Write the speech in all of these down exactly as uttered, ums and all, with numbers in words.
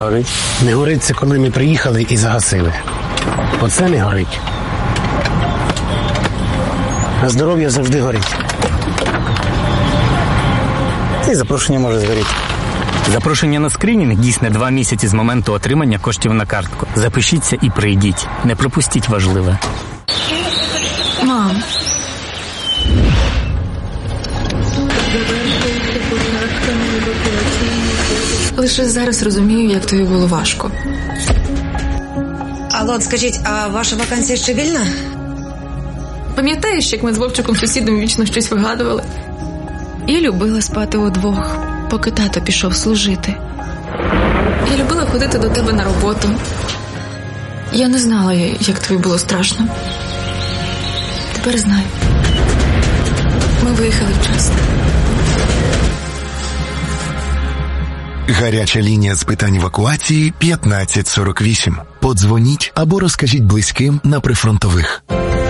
Горить. Не горить – це коли ми приїхали і загасили. Оце не горить. А здоров'я завжди горить. І запрошення може згоріти. Запрошення на скринінг дійсне два місяці з моменту отримання коштів на картку. Запишіться і прийдіть. Не пропустіть важливе. Мам. Лише зараз розумію, як тобі було важко. Алло, скажіть, а ваша вакансія ще вільна? Пам'ятаєш, як ми з Вовчиком сусідом вічно щось вигадували? Я любила спати удвох, поки тато пішов служити. Я любила ходити до тебе на роботу. Я не знала, як тобі було страшно. Тепер знаю. Ми виїхали вчасно. Гаряча лінія з питань евакуації п'ятнадцять сорок вісім. Подзвоніть або розкажіть близьким на прифронтових.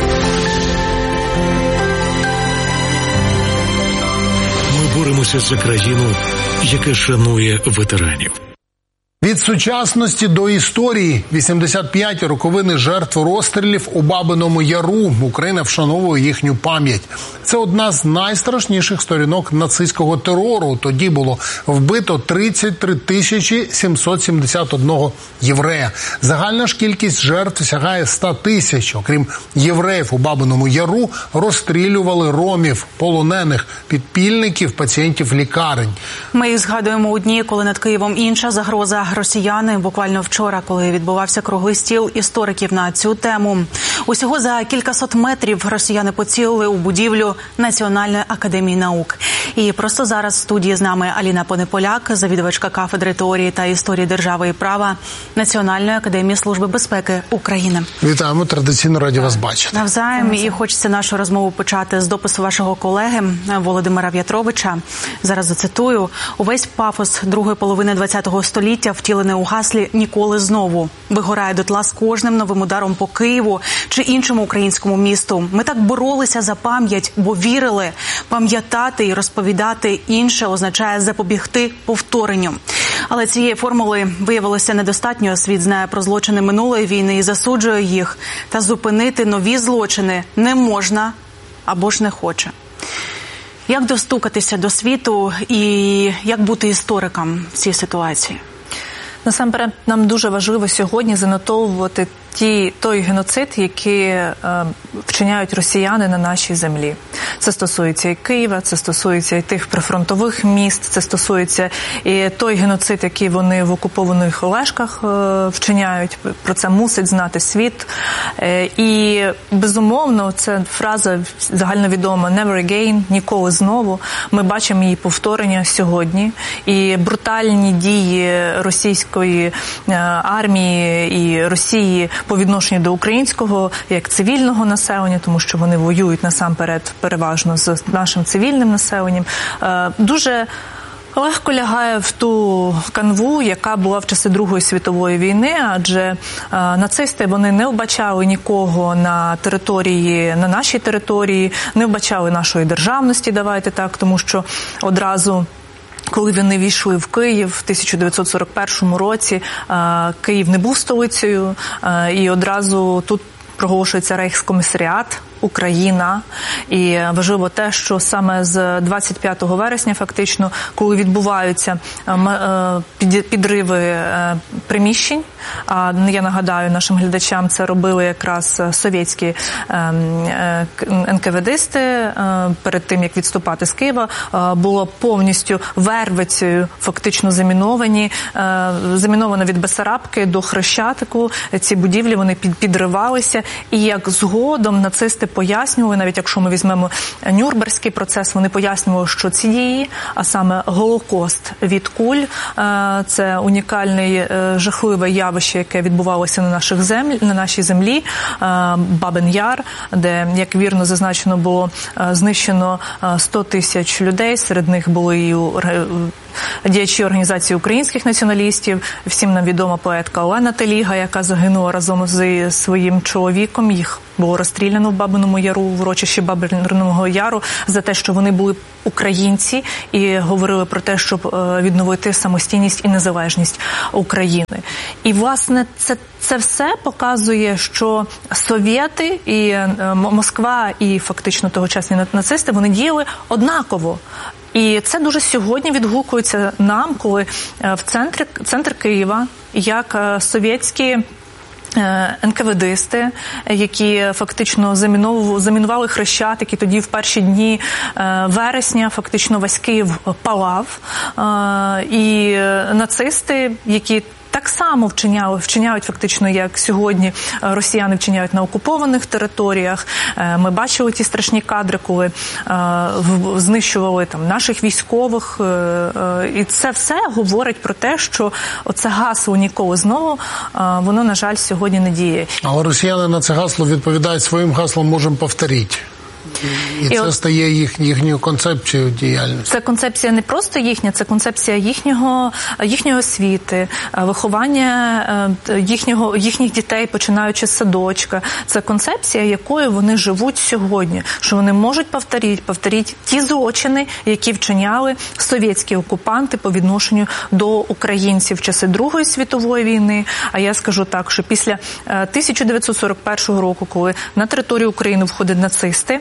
Ми боремося за країну, яка шанує ветеранів. Від сучасності до історії. вісімдесят п'ять роковини жертв розстрілів у Бабиному Яру. Україна вшановує їхню пам'ять. Це одна з найстрашніших сторінок нацистського терору. Тоді було вбито тридцять три тисячі сімсот сімдесят один єврея. Загальна ж кількість жертв сягає ста тисяч. Окрім євреїв у Бабиному Яру розстрілювали ромів, полонених, підпільників, пацієнтів лікарень. Ми їх згадуємо у дні, коли над Києвом інша загроза. Росіяни буквально вчора, коли відбувався круглий стіл істориків на цю тему. Усього за кількасот метрів росіяни поцілили у будівлю Національної академії наук. І просто зараз в студії з нами Аліна Понеполяк, завідувачка кафедри теорії та історії держави і права Національної академії служби безпеки України. Вітаємо, традиційно раді вас бачити. Навзаєм, і хочеться нашу розмову почати з допису вашого колеги Володимира В'ятровича. Зараз зацитую. «Увесь пафос другої половини ХХ століття втілений у гаслі «Ніколи знову» вигорає дотла з кожним новим ударом по Києву чи іншому українському місту. Ми так боролися за пам'ять, бо вірили, пам'ятати і розповідати інше означає запобігти повторенню. Але цієї формули виявилося недостатньо. Світ знає про злочини минулої війни і засуджує їх. Та зупинити нові злочини не можна або ж не хоче. Як достукатися до світу і як бути істориком в цій ситуації? Насамперед, нам дуже важливо сьогодні занотовувати ті, той геноцид, який е, вчиняють росіяни на нашій землі. Це стосується і Києва, це стосується і тих прифронтових міст, це стосується і той геноцид, який вони в окупованих Олешках е, вчиняють. Про це мусить знати світ. Е, і, безумовно, це фраза загальновідома «never again», «ніколи знову». Ми бачимо її повторення сьогодні. І брутальні дії російської е, армії і Росії по відношенню до українського, як цивільного населення, тому що вони воюють насамперед переважно з нашим цивільним населенням, дуже легко лягає в ту канву, яка була в часи Другої світової війни, адже нацисти, вони не вбачали нікого на території, на нашій території, не вбачали нашої державності, давайте так, тому що одразу коли вони війшли в Київ в тисяча дев'ятсот сорок першому році, Київ не був столицею, і одразу тут проголошується Рейхскомісаріат, Україна. І важливо те, що саме з двадцять п'ятого вересня, фактично, коли відбуваються підриви приміщень, а я нагадаю нашим глядачам, це робили якраз совєтські ен ка ве дисти перед тим, як відступати з Києва, було повністю Вервицею фактично заміновані, заміновано від Бесарабки до Хрещатику, ці будівлі, вони підривалися, і як згодом нацисти пояснювали, навіть якщо ми візьмемо Нюрнберзький процес, вони пояснювали, що ці дії, а саме Голокост від куль, це унікальне, жахливе явище, яке відбувалося на наших землі, на нашій землі, Бабин Яр, де, як вірно зазначено, було знищено сто тисяч людей, серед них були і діячі організації українських націоналістів, всім нам відома поетка Олена Теліга, яка загинула разом зі своїм чоловіком. Їх було розстріляно в Бабиному Яру, в урочищі Бабиного Яру, за те, що вони були українці і говорили про те, щоб відновити самостійність і незалежність України. І, власне, це, це все показує, що совєти і Москва, і фактично тогочасні нацисти, вони діяли однаково. І це дуже сьогодні відгукується нам, коли в центрі, центр Києва, як совєтські енкаведисти, які фактично замінували Хрещатик, і тоді в перші дні вересня фактично весь Київ палав. І нацисти, які так само вчиняли, вчиняють фактично, як сьогодні росіяни вчиняють на окупованих територіях. Ми бачили ті страшні кадри, коли знищували там наших військових. І це все говорить про те, що оце гасло «Ніколи знову», воно, на жаль, сьогодні не діє. Але росіяни на це гасло відповідають своїм гаслом «можемо повторити». І, і це от стає їх, їхньою концепцією діяльності. Це концепція не просто їхня, це концепція їхнього, їхньої освіти, виховання їхнього, їхніх дітей, починаючи з садочка. Це концепція, якою вони живуть сьогодні, що вони можуть повторити, повторити ті злочини, які вчиняли совєтські окупанти по відношенню до українців в часи Другої світової війни. А я скажу так, що після тисяча дев'ятсот сорок першого року, коли на територію України входять нацисти,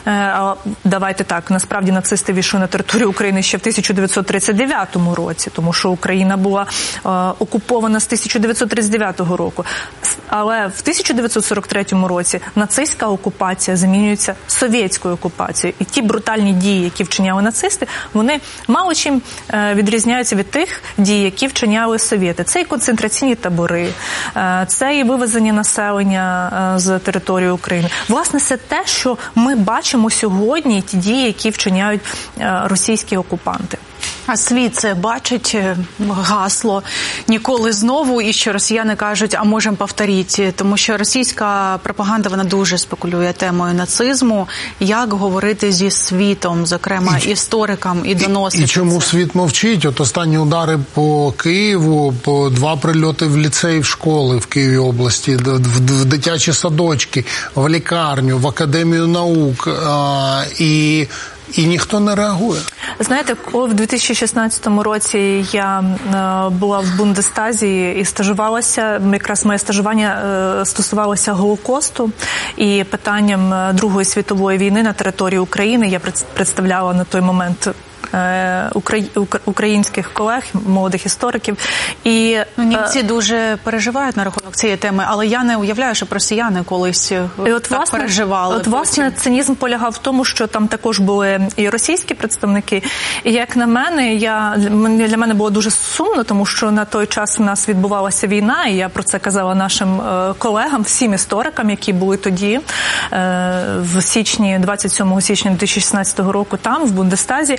давайте так, насправді нацисти війшли на територію України ще в тисяча дев'ятсот тридцять дев'ятому році, тому що Україна була е, окупована з тисяча дев'ятсот тридцять дев'ятого року. Але в тисяча дев'ятсот сорок третьому році нацистська окупація замінюється совєтською окупацією. І ті брутальні дії, які вчиняли нацисти, вони мало чим е, відрізняються від тих дій, які вчиняли совєти. Це і концентраційні табори, е, це і вивезення населення е, з території України. Власне, це те, що ми бачимо сьогодні, ті дії, які вчиняють російські окупанти. А світ це бачить, гасло «Ніколи знову», і що росіяни кажуть, а можемо повторити, тому що російська пропаганда, вона дуже спекулює темою нацизму. Як говорити зі світом, зокрема і, історикам, і доносити? І, і чому це? Світ мовчить? От останні удари по Києву, по два прильоти в ліцей, в школи в Києві області, в, в дитячі садочки, в лікарню, в Академію наук, а, і... І ніхто не реагує. Знаєте, коли в дві тисячі шістнадцятому році я е, була в Бундестазі і стажувалася, якраз моє стажування е, стосувалося Голокосту і питанням Другої світової війни на території України. Я представляла на той момент українських колег, молодих істориків. І ну, німці дуже переживають на рахунок цієї теми, але я не уявляю, що росіяни колись і от, так власне, переживали. От, власне, цинізм полягав в тому, що там також були і російські представники. І, як на мене, я, для мене було дуже сумно, тому що на той час в нас відбувалася війна, і я про це казала нашим колегам, всім історикам, які були тоді, в січні, двадцять сьомого січня дві тисячі шістнадцятого року там, в Бундестазі.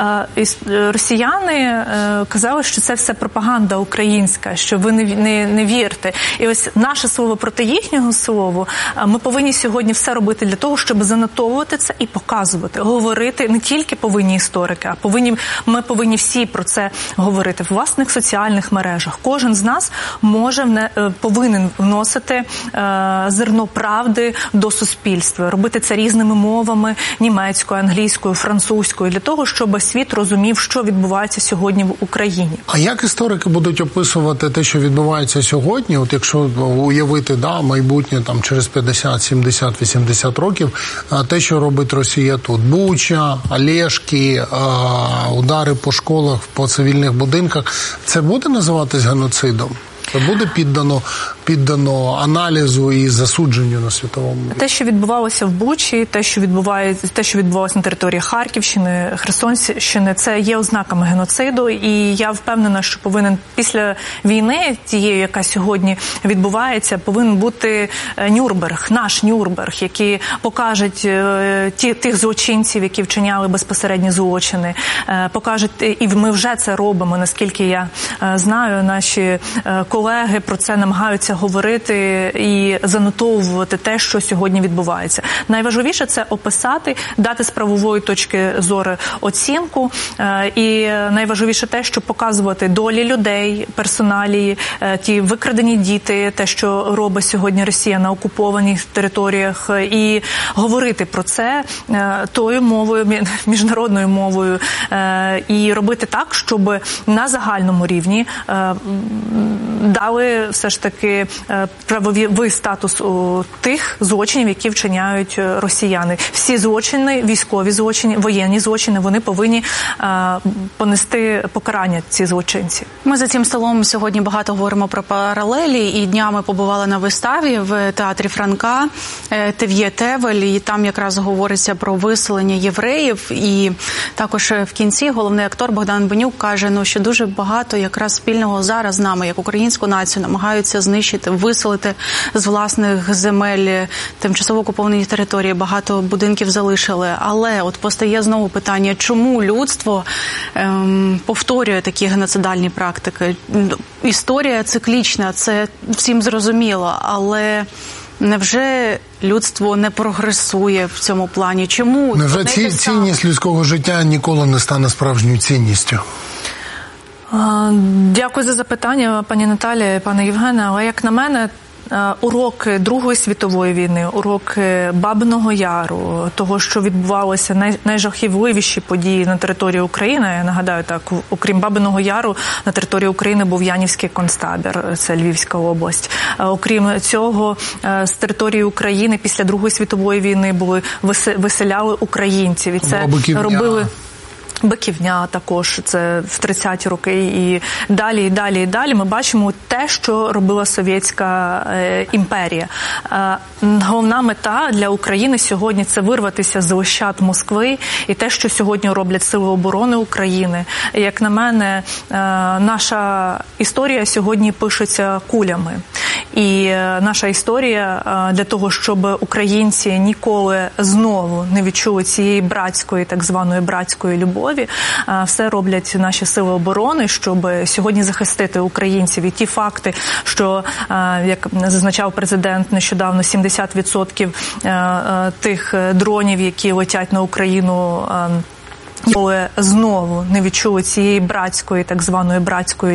Росіяни казали, що це все пропаганда українська, що ви не, не, не вірте. І ось наше слово проти їхнього слова. Ми повинні сьогодні все робити для того, щоб занотовувати це і показувати, говорити. Не тільки повинні історики, а повинні, ми повинні всі про це говорити в власних соціальних мережах. Кожен з нас може, повинен вносити зерно правди до суспільства, робити це різними мовами, німецькою, англійською, французькою, для того, щоб світ розумів, що відбувається сьогодні в Україні. А як історики будуть описувати те, що відбувається сьогодні? От якщо уявити, да, майбутнє там через п'ятдесят, сімдесят, вісімдесят років, те, що робить Росія тут. Буча, Олешки, удари по школах, по цивільних будинках. Це буде називатись геноцидом? Це буде піддано, піддано аналізу і засудженню на світовому рівні? Те, що відбувалося в Бучі, те, що відбувається, те, що відбувалося на території Харківщини, Херсонщини, це є ознаками геноциду. І я впевнена, що повинен після війни, тієї, яка сьогодні відбувається, повинен бути Нюрнберг, наш Нюрнберг, який покаже ті, тих злочинців, які вчиняли безпосередні злочини, покаже, і ми вже це робимо, наскільки я знаю, наші колеги про це намагаються намагатися говорити і занотовувати те, що сьогодні відбувається. Найважливіше – це описати, дати з правової точки зору оцінку, і найважливіше те, що показувати долі людей, персоналії, ті викрадені діти, те, що робить сьогодні Росія на окупованих територіях, і говорити про це тою мовою, міжнародною мовою, і робити так, щоб на загальному рівні дали все ж таки правовий статус у тих злочинів, які вчиняють росіяни. Всі злочини, військові злочини, воєнні злочини, вони повинні понести покарання, ці злочинці. Ми за цим столом сьогодні багато говоримо про паралелі, і днями побувала на виставі в театрі Франка «Тев'є Тевель», і там якраз говориться про виселення євреїв, і також в кінці головний актор Богдан Бенюк каже, ну, що дуже багато якраз спільного зараз з нами, як українську націю, намагаються знищити, виселити з власних земель тимчасово окуповані території, багато будинків залишили. Але от постає знову питання, чому людство ем, повторює такі геноцидальні практики? Історія циклічна, це всім зрозуміло, але невже людство не прогресує в цьому плані? Чому? Невже ці, цінність людського життя ніколи не стане справжньою цінністю? Дякую за запитання, пані Наталі, пане Євгене. Але, як на мене, уроки Другої світової війни, уроки Бабиного Яру, того, що відбувалося, най, найжахливіші події на території України. Я нагадаю так, окрім Бабиного Яру, на території України був Янівський концтабір, це Львівська область. Окрім цього, з території України після Другої світової війни були виселяли українців. І це робили... Биківня також, це в тридцяті роки, і далі, і далі, і далі ми бачимо те, що робила Совєтська е, імперія. Е, головна мета для України сьогодні – це вирватися з лищат Москви, і те, що сьогодні роблять Сили оборони України. Як на мене, е, наша історія сьогодні пишеться кулями. І наша історія для того, щоб українці ніколи знову не відчули цієї братської, так званої братської любові, все роблять наші Сили оборони, щоб сьогодні захистити українців. І ті факти, що, як зазначав президент нещодавно, сімдесят відсотків тих дронів, які летять на Україну, ніколи знову не відчули цієї братської, так званої братської